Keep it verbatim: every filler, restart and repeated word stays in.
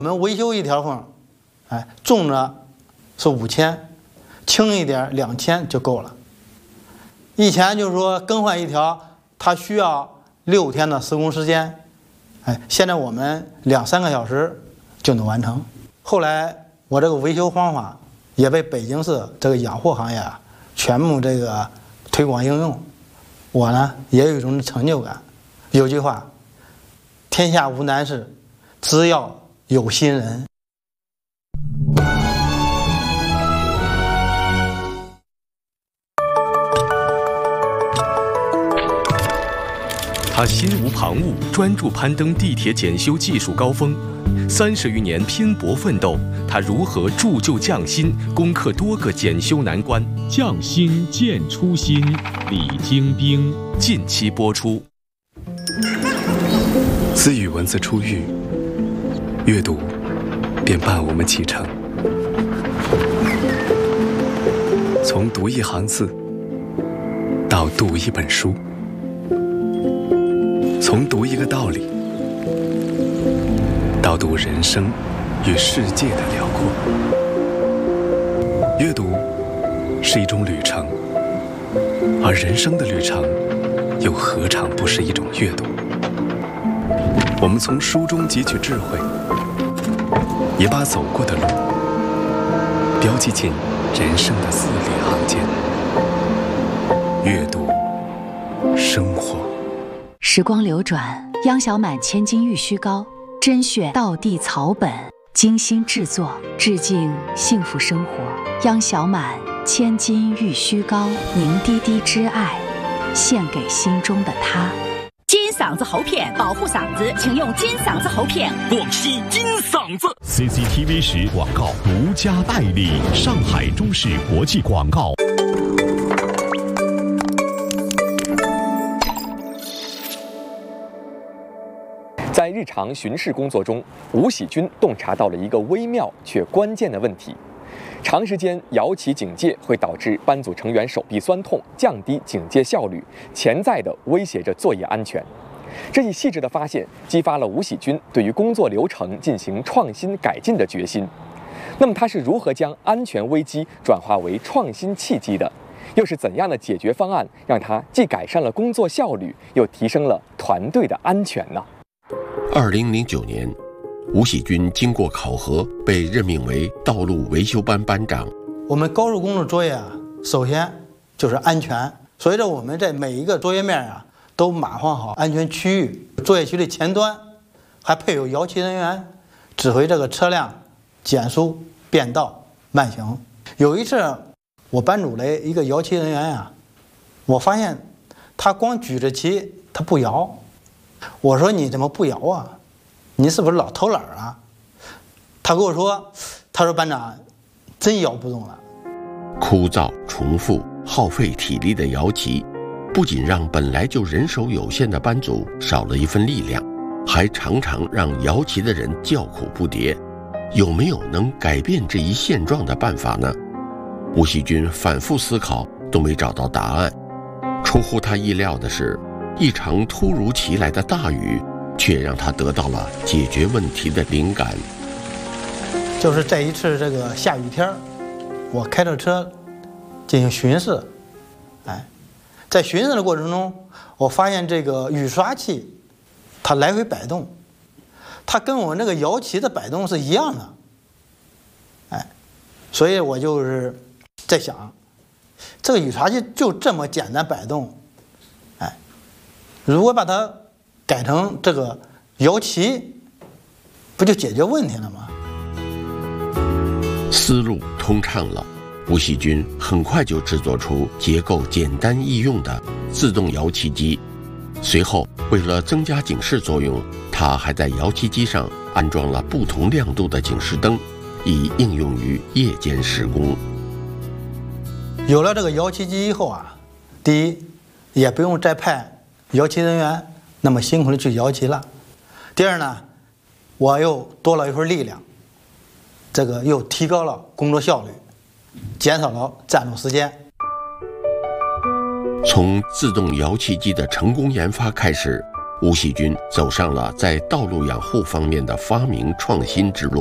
我们维修一条缝，哎，重的是五千，轻一点两千就够了。以前就是说更换一条，它需要六天的施工时间，哎，现在我们两三个小时就能完成。后来我这个维修方法也被北京市这个养护行业啊全部这个推广应用，我呢也有一种成就感。有句话，天下无难事，只要有心人。 他心无旁骛，专注攀登地铁检修技术高峰。三十余年拼搏奋斗，他如何铸就匠心，攻克多个检修难关？ 匠心见初心，李精兵。 近期播出。 自与文字初遇，阅读便伴我们启程。从读一行字到读一本书，从读一个道理到读人生与世界的辽阔。阅读是一种旅程，而人生的旅程又何尝不是一种阅读？我们从书中汲取智慧，也把走过的路标记进人生的字里行间。阅读，生活。 时光流转，央小满千金玉虚膏，甄选道地草本，精心制作，致敬幸福生活。央小满千金玉虚膏，凝滴滴之爱，献给心中的他。 金嗓子喉片保护嗓子，请用金嗓子喉片。 广西金嗓子 C C T V 十广告独家代理，上海中视国际广告。 在日常巡视工作中，吴喜军洞察到了一个微妙却关键的问题：长时间摇旗警戒会导致班组成员手臂酸痛，降低警戒效率，潜在地威胁着作业安全。这一细致的发现激发了吴喜军对于工作流程进行创新改进的决心。那么他是如何将安全危机转化为创新契机的？又是怎样的解决方案让他既改善了工作效率，又提升了团队的安全呢？ 二零零九年，吴喜军经过考核，被任命为道路维修班班长。 我们高速公路作业啊，首先就是安全，所以说我们在每一个作业面啊，都码放好安全区域。作业区的前端还配有摇旗人员，指挥这个车辆减速、变道、慢行。有一次，我班组的一个摇旗人员啊，我发现他光举着旗，他不摇。我说你怎么不摇啊？你是不是老偷懒啊？他跟我说，他说班长，真摇不动了。 枯燥、重复、耗费体力的摇旗，不仅让本来就人手有限的班组少了一份力量，还常常让摇旗的人叫苦不迭。有没有能改变这一现状的办法呢？吴喜军反复思考，都没找到答案。出乎他意料的是，一场突如其来的大雨却让他得到了解决问题的灵感。 就是这一次这个下雨天，我开着车进行巡视，哎，在巡视的过程中，我发现这个雨刷器它来回摆动，它跟我那个摇旗的摆动是一样的，哎，所以我就是在想，这个雨刷器就这么简单摆动，哎，如果把它改成这个摇旗，不就解决问题了吗？ 思路通畅了，吴喜军很快就制作出结构简单易用的自动摇旗机。随后，为了增加警示作用，他还在摇旗机上安装了不同亮度的警示灯，以应用于夜间施工。 有了这个摇旗机以后啊，第一，也不用再派摇旗人员那么辛苦的去摇旗了。第二呢，我又多了一份力量，这个又提高了工作效率，减少了站路时间。 从自动摇旗机的成功研发开始， 吴锡军走上了在道路养护方面的发明创新之路。